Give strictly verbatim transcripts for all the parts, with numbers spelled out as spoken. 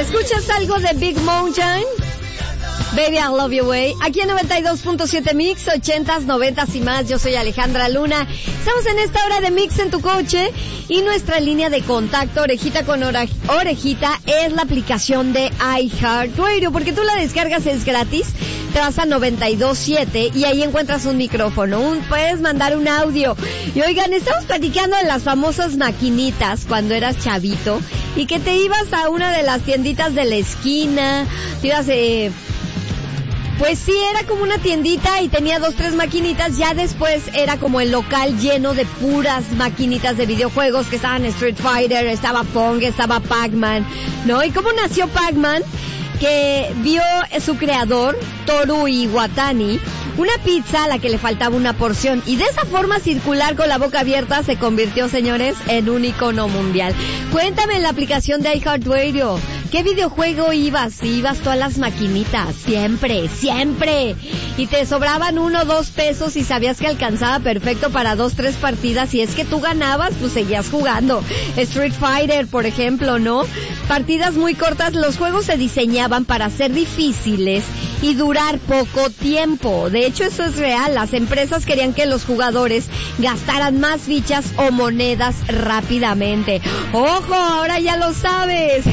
¿Escuchas algo de Big Mountain? Baby, I Love You Way. Aquí en noventa y dos punto siete Mix, ochentas, noventas y más. Yo soy Alejandra Luna. Estamos en esta hora de Mix en tu coche. Y nuestra línea de contacto, orejita con ora- orejita, es la aplicación de iHeartRadio. Porque tú la descargas, es gratis. Te vas a noventa y dos punto siete y ahí encuentras un micrófono. Un, puedes mandar un audio. Y oigan, estamos platicando de las famosas maquinitas cuando eras chavito. Y que te ibas a una de las tienditas de la esquina. Te ibas... Eh, Pues sí, era como una tiendita y tenía dos, tres maquinitas. Ya después era como el local lleno de puras maquinitas de videojuegos, que estaban Street Fighter, estaba Pong, estaba Pac-Man, ¿no? ¿Y cómo nació Pac-Man? Que vio su creador, Toru Iwatani, una pizza a la que le faltaba una porción. Y de esa forma circular con la boca abierta se convirtió, señores, en un icono mundial. Cuéntame en la aplicación de iHeartRadio, ¿qué videojuego ibas? Ibas tú a las maquinitas, siempre, siempre. Y te sobraban uno o dos pesos y sabías que alcanzaba perfecto para dos, tres partidas. Y es que tú ganabas, pues seguías jugando. Street Fighter, por ejemplo, ¿no? Partidas muy cortas. Los juegos se diseñaban para ser difíciles y durar poco tiempo. De hecho, eso es real. Las empresas querían que los jugadores gastaran más fichas o monedas rápidamente. ¡Ojo! Ahora ya lo sabes.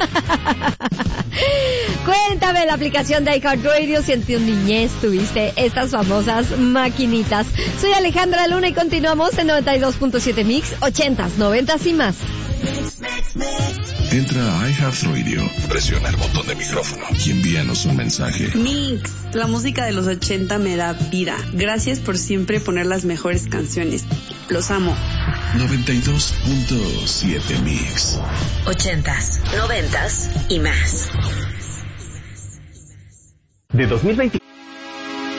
Cuéntame la aplicación de iHeartRadio si en tu niñez tuviste estas famosas maquinitas. Soy Alejandra Luna y continuamos en noventa y dos punto siete Mix, ochentas, noventas y más. Entra a iHeartRadio, presiona el botón de micrófono y envíanos un mensaje. Mix, la música de los ochenta me da vida. Gracias por siempre poner las mejores canciones. Los amo. noventa y dos punto siete Mix. Ochentas, noventas y más. De dos mil veinte